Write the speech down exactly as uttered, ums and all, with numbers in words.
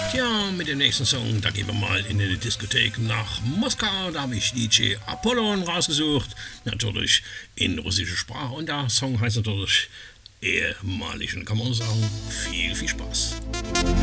Tja, mit dem nächsten Song, da gehen wir mal in die Diskothek nach Moskau. Da habe ich D J Apollon rausgesucht. Natürlich in russischer Sprache. Und der Song heißt natürlich ehemalig. Und kann man sagen, viel, viel Spaß.